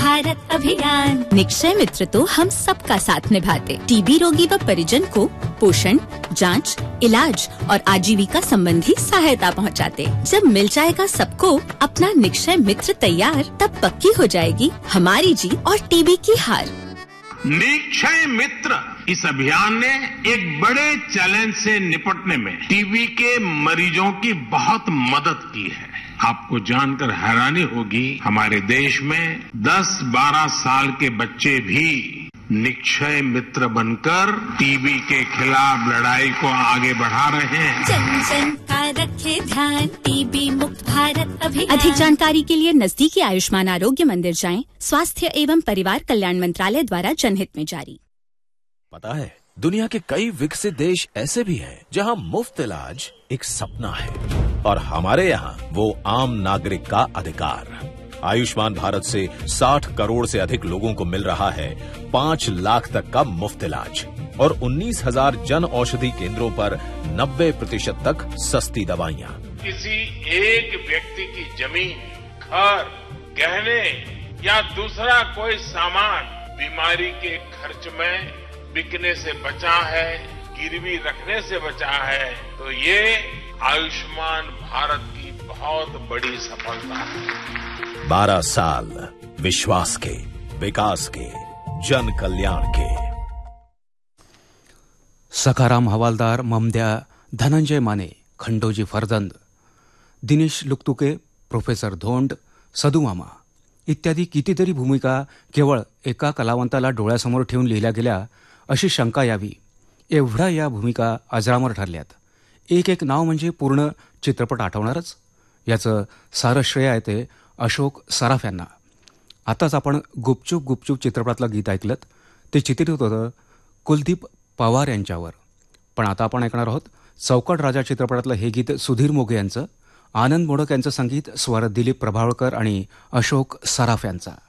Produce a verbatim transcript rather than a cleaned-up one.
भारत अभियान। निक्षय मित्र तो हम सबका साथ निभाते, टीबी रोगी व परिजन को पोषण, जांच, इलाज और आजीविका संबंधी सहायता पहुंचाते। जब मिल जाएगा सबको अपना निक्षय मित्र तैयार, तब पक्की हो जाएगी हमारी जीत और टीबी की हार। निक्षय मित्र इस अभियान ने एक बड़े चैलेंज से निपटने में टीबी के मरीजों की बहुत मदद की है। आपको जानकर हैरानी होगी, हमारे देश में दस बारह साल के बच्चे भी निक्षय मित्र बनकर टीबी के खिलाफ लड़ाई को आगे बढ़ा रहे हैं। जन जन का रखे ध्यान, टीबी मुक्त भारत अभियान। अधिक जानकारी के लिए नजदीकी आयुष्मान आरोग्य मंदिर जाएं। स्वास्थ्य एवं परिवार कल्याण मंत्रालय द्वारा जनहित में जारी। पता है, दुनिया के कई विकसित देश ऐसे भी हैं जहां मुफ्त इलाज एक सपना है, और हमारे यहाँ वो आम नागरिक का अधिकार। आयुष्मान भारत से साठ करोड़ से अधिक लोगों को मिल रहा है पाँच लाख तक का मुफ्त इलाज, और उन्नीस हजार जन औषधि केंद्रों पर नब्बे प्रतिशत तक सस्ती दवाइयाँ। किसी एक व्यक्ति की जमीन, घर, गहने या दूसरा कोई सामान बीमारी के खर्च में बिकने से बचा है, गिरवी रखने से बचा है, तो ये आयुष्मान भारत की बहुत बड़ी सफलता है। बारह साल विश्वास के, विकास के, जन कल्याण के। सखाराम हवालदार, ममद्या, धनंजय माने, खंडोजी फरदंद, दिनेश लुकतुके, प्रोफेसर धोंड, सदुमामा इत्यादी कितीतरी भूमिका केवळ एका कलावंताला डोळ्यासमोर ठेवून लिहिल्या गेल्या अशी शंका यावी, एवढ्या या भूमिका अजरामर ठरल्यात। एक एक नाव म्हणजे पूर्ण चित्रपट आठवणारच। याचं सारं श्रेय आहे ते अशोक सराफ यांना। आताच आपण गुपचूप गुपचूप चित्रपटातलं गीत ऐकलं, ते चित्रित होतं कुलदीप पवार यांच्यावर। पण आता आपण ऐकणार आहोत चौकट राजा चित्रपटातलं हे गीत सुधीर मोघे यांचं, आनंद मोडक यांचं संगीत, स्वर दिलीप प्रभावळकर आणि अशोक सराफ यांचा।